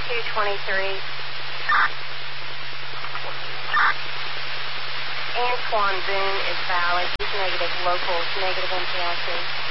223. Antoine Boone is valid. He's negative local, negative MPLC.